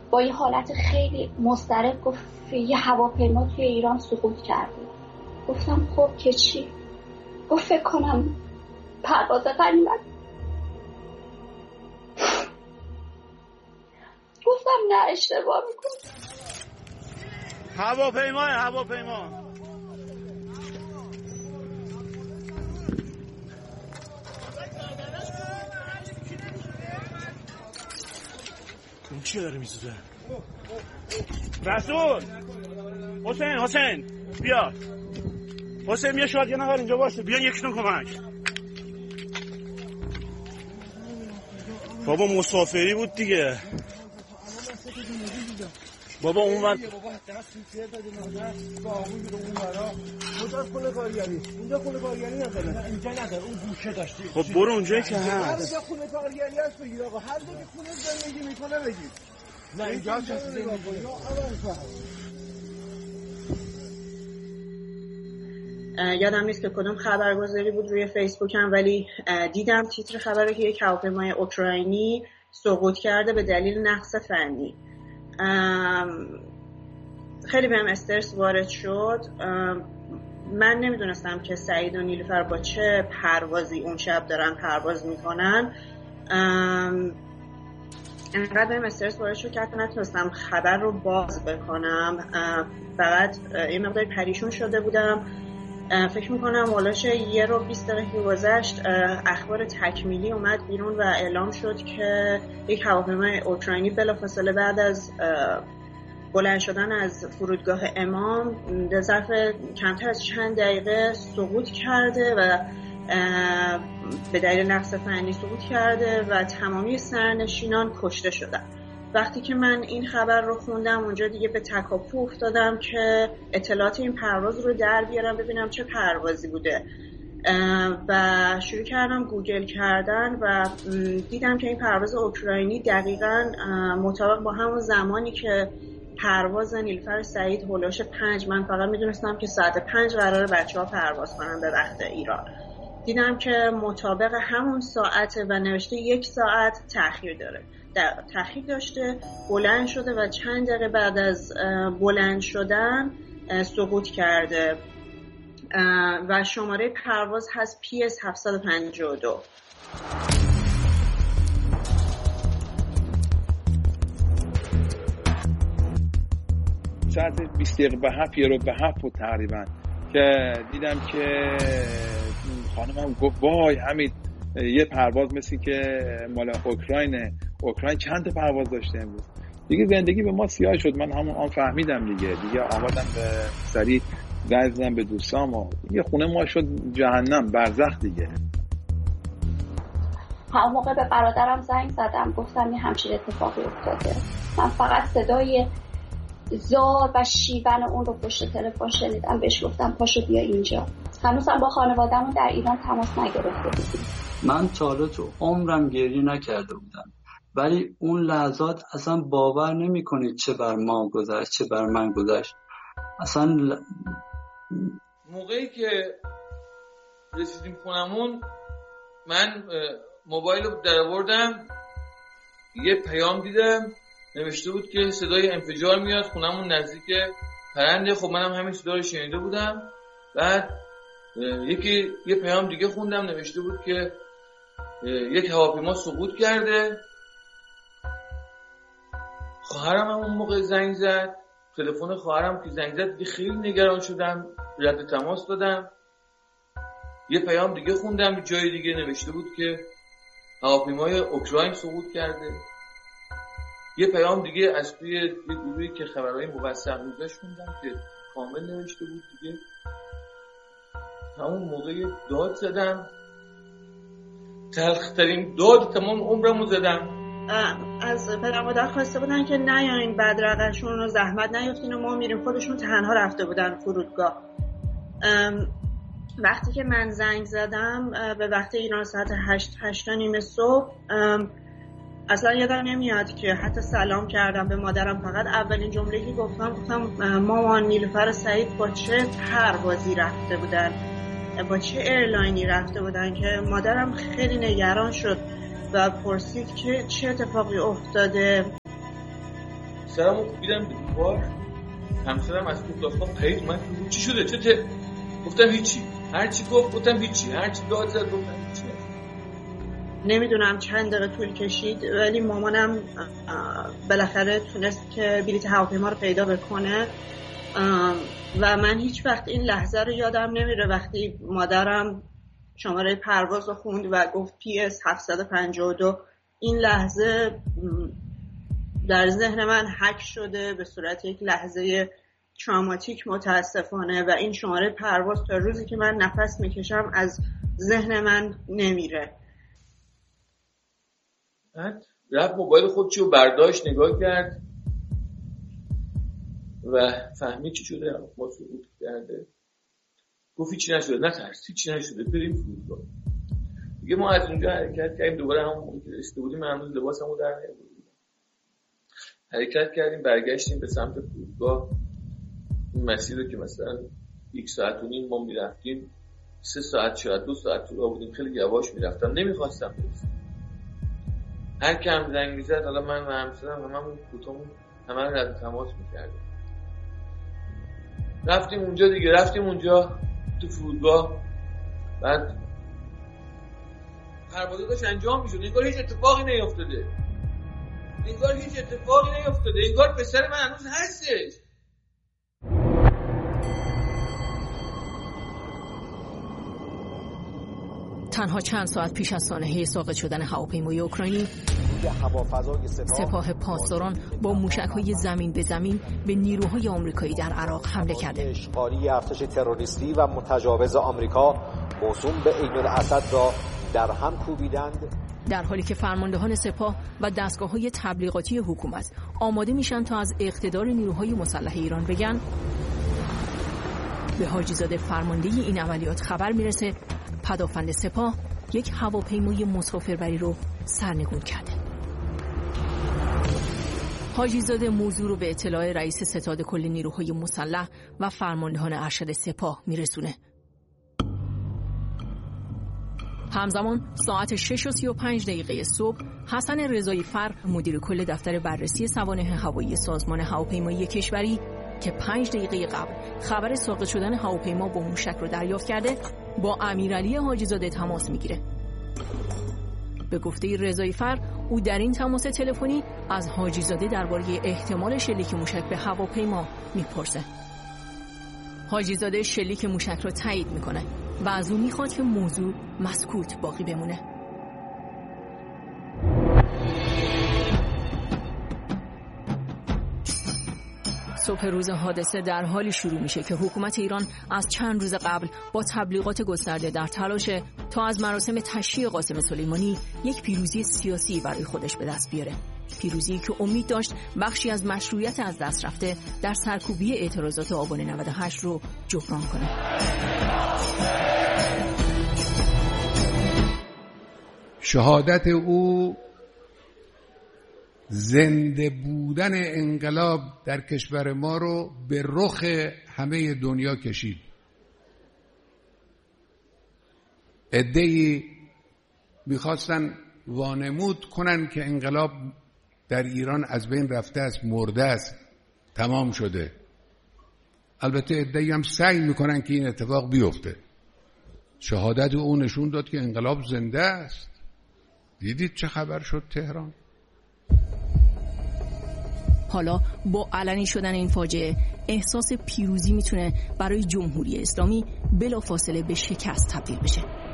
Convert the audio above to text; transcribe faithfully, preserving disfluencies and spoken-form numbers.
با یه حالت خیلی مضطرب گفت یه هواپیما توی ایران سقوط کرده. گفتم خب که چی؟ گفت فکر کنم پرواز غنیمت. گفتم نه اشتباه میکنم. هواپیما هواپیما این چیه داره میزوده؟ رسول حسین حسین بیا حسین بیا شاید یه نفر اینجا باشه بیا یکشون کمک. بابا مسافری بود دیگه. بابا اون ور بابا دست سیر دادی مادر باقی بود اون ورا کجا خونه کارگری اینجا خونه کارگری نداره اینجا نداره اون گوشه داشتی. خب برو اونجایی که هست. اینجا خونه کارگری هست بگیر آقا هر جایی خونه زندگی میکنه بگیر. نه اینجا چه چیزی نمی‌کنه. یادم نیست که کدوم خبرگزاری بود روی فیسبوکم ولی دیدم تیتر خبره که یک هواپیمای اوکراینی سقوط کرده به دلیل نقص فنی. خیلی بهم استرس وارد شد. من نمیدونستم که سعید و نیلوفر با چه پروازی اون شب دارن پرواز میکنن. انقدر بهم استرس وارد شد که حتی نتونستم خبر رو باز بکنم. فقط یه مقدار پریشون شده بودم. فکر میکنم والاش یه رو بیست دقیقه گذشت اخبار تکمیلی اومد بیرون و اعلام شد که یک هواپیمای اوکراینی بلافاصله بعد از بلند شدن از فرودگاه امام در ظرف کمتر از چند دقیقه سقوط کرده و به دلیل نقص فنی سقوط کرده و تمامی سرنشینان کشته شدن. وقتی که من این خبر رو خوندم اونجا دیگه به تکاپو افتادم که اطلاعات این پرواز رو در بیارم ببینم چه پروازی بوده و شروع کردم گوگل کردن و دیدم که این پرواز اوکراینی دقیقاً مطابق با همون زمانی که پرواز نیلوفر سعید هولوش پنج، من فقط میدونستم که ساعت پنج قراره بچه ها پرواز کنن به وقت ایران، دیدم که مطابق همون ساعت و نوشته یک ساعت تأخیر داره تأخیر داشته بلند شده و چند دقیقه بعد از بلند شدن سقوط کرده و شماره پرواز هست پی اس هفتصد و پنجاه و دو. ساعت بیست دقیقه به هفت یه رو به هفت بود تقریبا که دیدم که خانمم گفت وای حمید یه پرواز مثل که مال اوکراینه. اوکراین چند تا پرواز داشته امروز. دیگه زندگی به ما سیاه شد. من همون آن فهمیدم دیگه دیگه آمدم به سری زنگ زدم به دوستام و دیگه خونه ما شد جهنم برزخ دیگه. همون موقع به برادرم زنگ زدم گفتم یه همچین اتفاقی افتاده. من فقط صدای زار و شیون اون رو پشت تلفن شنیدم. بهش گفتم پاشو بیا اینجا. هنوزم با خانواده‌مون در ایران تماس نگرفته بودیم. من تا حالا تو عمرم گریه نکرده بودم ولی اون لحظات اصلا باور نمی کنید چه بر ما گذشت چه بر من گذشت. اصلا ل... موقعی که رسیدیم خونمون من موبایل رو در آوردم یه پیام دیدم نوشته بود که صدای انفجار میاد خونمون نزدیک پرنده. خب منم همین صدا رو شنیده بودم. بعد یکی یه پیام دیگه خوندم نوشته بود که یک هواپیما سقوط کرده. خواهرم هم اون موقع زنگ زد. تلفن خواهرم که زنگ زد دیگه خیلی نگران شدم رد تماس دادم. یه پیام دیگه خوندم جای دیگه نوشته بود که هواپیمای اوکراین سقوط کرده. یه پیام دیگه از توی یه گروهی که خبرهای موثق میذاشت خوندم که کامل نوشته بود دیگه. همون موقع داد زدم تلخترین داد تمام عمرمو زدم. از پدر مادر خواسته بودن که نیاین بدرقشون رو زحمت نیفتین و ما میریم. خودشون تنها رفته بودن فرودگاه. وقتی که من زنگ زدم به وقت ایران ساعت هشت هشتا نیم صبح اصلا یادم نمیاد که حتی سلام کردم به مادرم. فقط اولین جمله که گفتم گفتم مامان نیلوفر سعید با چه پروازی رفته بودن با چه ایرلاینی رفته بودن که مادرم خیلی نگران شد و پرسید که چه اتفاقی افتاده. سرمو کوبیدم به دیوار. همسرم از تو داستان پرید اومد چی شده چه ته؟ گفتم هیچی. هر چی گفت گفتم هیچی. هر چی داد زد گفتم هیچی. نمیدونم چند دقیقه طول کشید ولی مامانم بالاخره تونست که بلیط هواپیما رو پیدا بکنه و من هیچ وقت این لحظه رو یادم نمیره وقتی مادرم شماره پرواز رو خوند و گفت پی اس هفتصد و پنجاه و دو. این لحظه در ذهن من حک شده به صورت یک لحظه تروماتیک متاسفانه و این شماره پرواز تا روزی که من نفس میکشم از ذهن من نمیره. بعد رفت موبایل خودشو برداشت نگاه کرد و فهمید چی شده. ما سقوط کرده. گفت چی نشده نترس چی نشده بریم فرودگاه. دیگه ما از اونجا حرکت کردیم دوباره همون موقعی که رسیده بودیم من هنوز لباسمو در نیاورده حرکت کردیم برگشتیم به سمت فرودگاه. این مسیر رو که مثلا یک ساعت و نیم ما میرفتیم سه ساعت شاید دو ساعت تو راه بودیم. خیلی یواش میرفتم نمیخواستم برسم. هر کم زنگ میزد حالا من و همسرم هممون کوتامون همه رو رد تماس میکردیم. رفتیم اونجا دیگه رفتیم اونجا تو فرودگاه. بعد پروازه داشت انجام میشد انگار هیچ اتفاقی نیفتاده انگار هیچ اتفاقی نیفتاده انگار پسر من هنوز هستش. تنها چند ساعت پیش از سانحه ساقط شدن هواپیمای اوکراینی سپاه پاسداران با موشک‌های زمین به زمین به نیروهای آمریکایی در عراق حمله کرده. اشغالی ارتش تروریستی و متجاوز آمریکا موسوم به عین الاسد را در هم کوبیدند. در حالی که فرماندهان سپاه و دستگاه‌های تبلیغاتی حکومت آماده میشن تا از اقتدار نیروهای مسلح ایران بگن، به حاجی زاده فرمانده این عملیات خبر میرسه پدافند سپاه یک هواپیمای مسافربری رو سرنگون کرده. حاجی زاده موضوع رو به اطلاع رئیس ستاد کل نیروهای مسلح و فرماندهان ارشد سپاه میرسونه. همزمان ساعت شش و سی و پنج دقیقه صبح حسن رضایی فر مدیر کل دفتر بررسی سوانح هوایی سازمان هواپیمایی کشوری که پنج دقیقه قبل خبر ساقط شدن هواپیما با موشک رو دریافت کرده با امیرعلی حاجی زاده تماس میگیره. به گفته رضایی فر او در این تماس تلفنی از حاجی زاده درباره احتمال شلیک موشک به هواپیما میپرسه. حاجی زاده شلیک موشک را تایید میکنه و از او میخواد که موضوع مسکوت باقی بمونه. صبح روز حادثه در حالی شروع میشه که حکومت ایران از چند روز قبل با تبلیغات گسترده در تلاشه تا از مراسم تشییع قاسم سلیمانی یک پیروزی سیاسی برای خودش به دست بیاره. پیروزی که امید داشت بخشی از مشروعیت از دست رفته در سرکوبی اعتراضات آبان نود و هشت رو جبران کنه. شهادت او زنده بودن انقلاب در کشور ما رو به رخ همه دنیا کشید. عده‌ای میخواستن وانمود کنن که انقلاب در ایران از بین رفته است، مرده است، تمام شده. البته عده‌ای هم سعی میکنن که این اتفاق بیفته. شهادت او نشون داد که انقلاب زنده است. دیدید چه خبر شد تهران؟ حالا با علنی شدن این فاجعه احساس پیروزی میتونه برای جمهوری اسلامی بلافاصله به شکست تبدیل بشه.